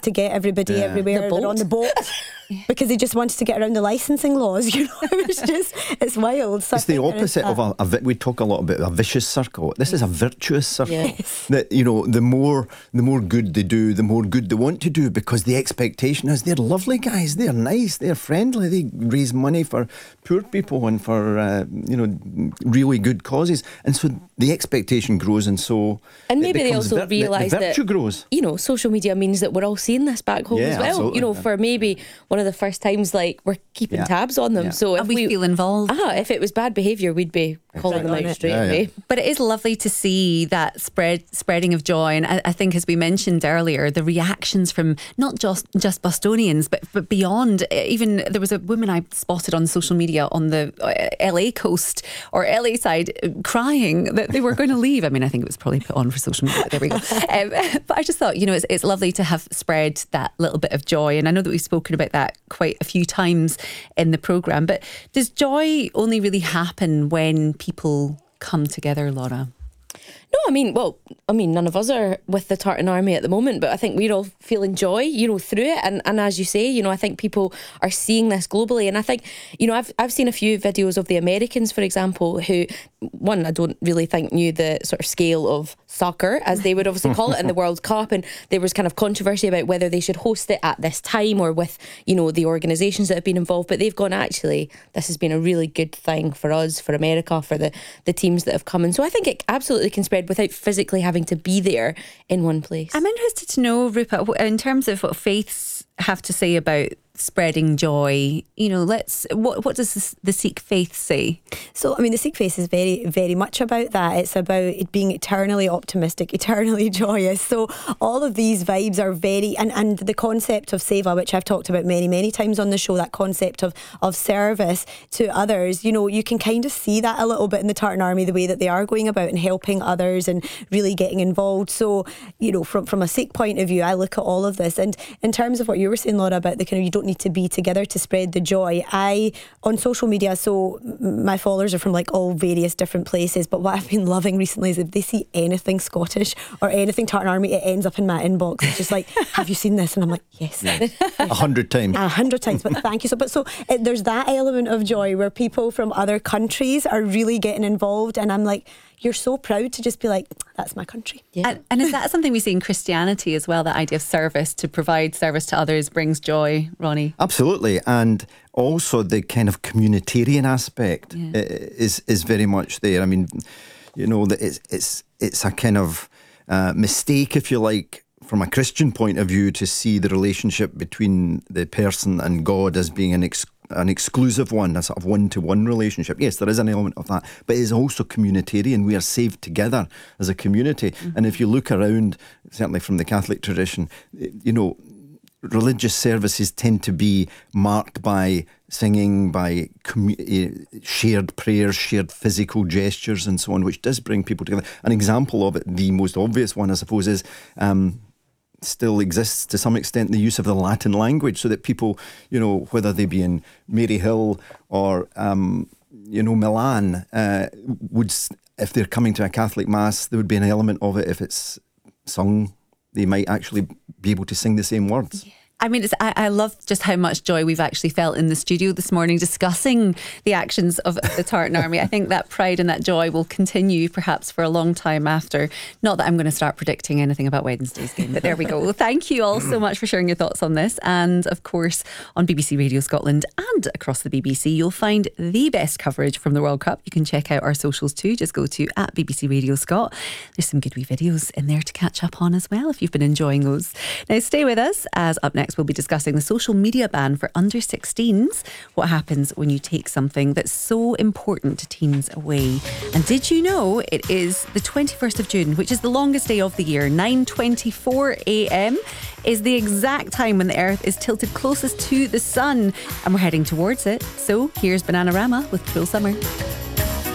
to get everybody everywhere. They're on the boat. Because they just wanted to get around the licensing laws, you know. It's wild. It's the opposite of we talk a lot about a vicious circle. This is a virtuous circle. Yes. That, you know, the more good they do, the more good they want to do, because the expectation is they're lovely guys, they're nice, they're friendly, they raise money for poor people and for really good causes, and so the expectation grows, and maybe they also realise the virtue grows. You know, social media means that we're all seeing this back home as well. Absolutely. You know, for maybe one of the first times, like, we're keeping tabs on them. So if we feel involved. If it was bad behaviour, we'd be calling them out straight away. But it is lovely to see that spreading of joy, and I think, as we mentioned earlier, the reactions from not just Bostonians but beyond. Even there was a woman I spotted on social media on the LA coast or LA side crying that they were going to leave. I mean, I think it was probably put on for social media, but there we go. But I just thought, you know, it's lovely to have spread that little bit of joy, and I know that we've spoken about that quite a few times in the programme, but does joy only really happen when people come together, Laura? No, I mean, none of us are with the Tartan Army at the moment, but I think we're all feeling joy, you know, through it. And as you say, you know, I think people are seeing this globally. And I think, you know, I've seen a few videos of the Americans, for example, who, one, I don't really think knew the sort of scale of soccer, as they would obviously call it, in the World Cup. And there was kind of controversy about whether they should host it at this time or with, you know, the organisations that have been involved. But they've gone, actually, this has been a really good thing for us, for America, for the teams that have come. And so I think it absolutely can spread without physically having to be there in one place. I'm interested to know, Rupa, in terms of what faiths have to say about spreading joy, you know, what does the Sikh faith say? So, I mean, the Sikh faith is very, very much about that. It's about it being eternally optimistic, eternally joyous. So all of these vibes are very, and the concept of seva, which I've talked about many, many times on the show, that concept of service to others, you know, you can kind of see that a little bit in the Tartan Army, the way that they are going about and helping others and really getting involved. So, you know, from a Sikh point of view, I look at all of this. And in terms of what you were saying, Laura, about the kind of, you don't need to be together to spread the joy. On social media, so my followers are from like all various different places, but what I've been loving recently is if they see anything Scottish or anything Tartan Army, it ends up in my inbox. It's just like, have you seen this? And I'm like, yes. 100 times. 100 times, but thank you so much. So there's that element of joy where people from other countries are really getting involved, and I'm like, you're so proud to just be like, that's my country. Yeah. And is that something we see in Christianity as well, that idea of service, to provide service to others brings joy, Ronnie? Absolutely. And also the kind of communitarian aspect is very much there. I mean, you know, that it's a kind of mistake, if you like, from a Christian point of view, to see the relationship between the person and God as being an exclusive one, a sort of one-to-one relationship. Yes, there is an element of that, but it is also communitarian. We are saved together as a community. Mm-hmm. And if you look around, certainly from the Catholic tradition, you know, religious services tend to be marked by singing, by shared prayers, shared physical gestures and so on, which does bring people together. An example of it, the most obvious one, I suppose, is still exists to some extent the use of the Latin language, so that people, you know, whether they be in Maryhill or Milan, would, if they're coming to a Catholic Mass, there would be an element of it. If it's sung, they might actually be able to sing the same words. Yeah. I mean, I love just how much joy we've actually felt in the studio this morning discussing the actions of the Tartan Army. I think that pride and that joy will continue perhaps for a long time after. Not that I'm going to start predicting anything about Wednesday's game, but there we go. Well, thank you all so much for sharing your thoughts on this. And of course, on BBC Radio Scotland and across the BBC, you'll find the best coverage from the World Cup. You can check out our socials too. Just go to @BBC Radio Scot. There's some good wee videos in there to catch up on as well if you've been enjoying those. Now stay with us, as up next we'll be discussing the social media ban for under 16s. What happens when you take something that's so important to teens away? And did you know it is the 21st of June, which is the longest day of the year? 9:24 a.m. is the exact time when the Earth is tilted closest to the sun, and we're heading towards it. So here's Bananarama with Cruel Summer.